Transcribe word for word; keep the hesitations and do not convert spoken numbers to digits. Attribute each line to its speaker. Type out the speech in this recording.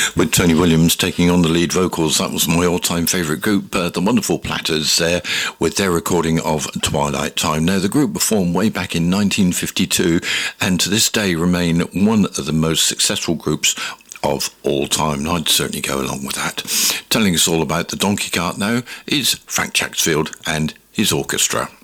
Speaker 1: With Tony Williams taking on the lead vocals. That was my all-time favourite group, uh, the Wonderful Platters, there with their recording of Twilight Time. Now, the group were formed way back in nineteen fifty-two and to this day remain one of the most successful groups of all time, and I'd certainly go along with that. Telling us all about the Donkey Cart now is Frank Chacksfield and his orchestra.